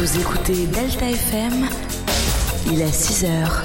Vous écoutez Delta FM, il est 6h.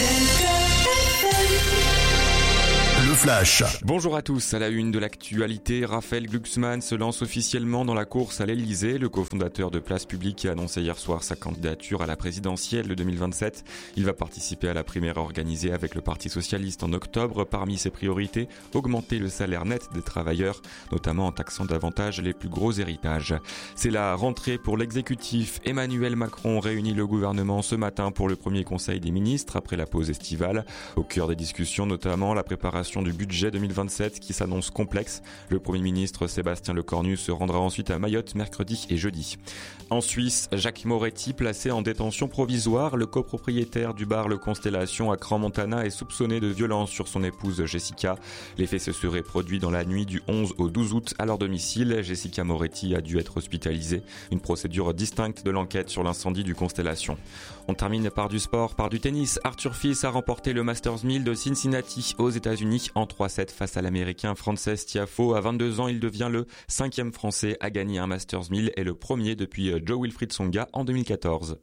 Le Flash. Bonjour à tous, à la une de l'actualité, Raphaël Glucksmann se lance officiellement dans la course à l'Elysée. Le cofondateur de Place Publique a annoncé hier soir sa candidature à la présidentielle de 2027. Il va participer à la primaire organisée avec le Parti Socialiste en octobre. Parmi ses priorités, augmenter le salaire net des travailleurs, notamment en taxant davantage les plus gros héritages. C'est la rentrée pour l'exécutif. Emmanuel Macron réunit le gouvernement ce matin pour le premier conseil des ministres après la pause estivale. Au cœur des discussions, notamment la préparation du budget 2027 qui s'annonce complexe. Le Premier ministre Sébastien Lecornu se rendra ensuite à Mayotte mercredi et jeudi. En Suisse, Jacques Moretti placé en détention provisoire. Le copropriétaire du bar Le Constellation à Crans-Montana est soupçonné de violence sur son épouse Jessica. Les faits se seraient produits dans la nuit du 11 au 12 août à leur domicile. Jessica Moretti a dû être hospitalisée. Une procédure distincte de l'enquête sur l'incendie du Constellation. On termine par du sport, par du tennis. Arthur Fils a remporté le Masters 1000 de Cincinnati aux États-Unis en 3-7 face à l'Américain Frances Tiafoe. À 22 ans, il devient le 5e Français à gagner un Masters 1000 et le premier depuis Joe Wilfried Tsonga en 2014.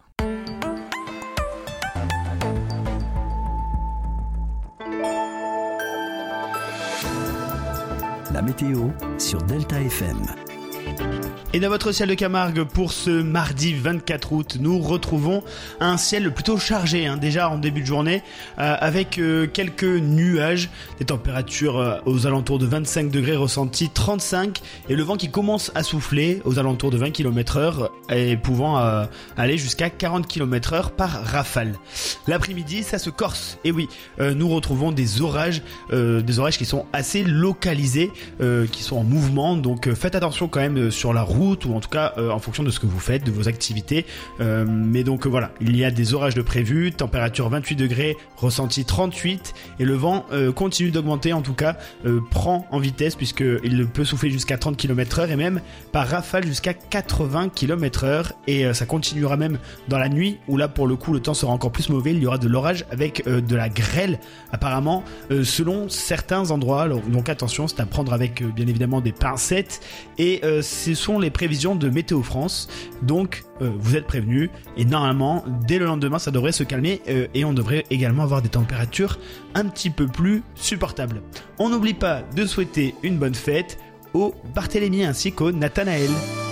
La météo sur Delta FM. Et dans votre ciel de Camargue, pour ce mardi 24 août, nous retrouvons un ciel plutôt chargé, déjà en début de journée, avec quelques nuages, des températures aux alentours de 25 degrés ressentis 35, et le vent qui commence à souffler aux alentours de 20 km/h et pouvant aller jusqu'à 40 km/h par rafale. L'après-midi, ça se corse, et oui, nous retrouvons des orages qui sont assez localisés, qui sont en mouvement, donc faites attention quand même sur la route, ou en tout cas en fonction de ce que vous faites, de vos activités, mais donc voilà, il y a des orages de prévus, température 28 degrés, ressenti 38, et le vent continue d'augmenter, en tout cas prend en vitesse puisqu'il peut souffler jusqu'à 30 km/h et même par rafale jusqu'à 80 km/h, et ça continuera même dans la nuit où là pour le coup le temps sera encore plus mauvais, il y aura de l'orage avec de la grêle apparemment selon certains endroits. Alors, donc attention, c'est à prendre avec bien évidemment des pincettes, et ce sont les prévisions de Météo France, donc vous êtes prévenus, et normalement dès le lendemain ça devrait se calmer, et on devrait également avoir des températures un petit peu plus supportables. On n'oublie pas de souhaiter une bonne fête au Barthélémy ainsi qu'au Nathanaël.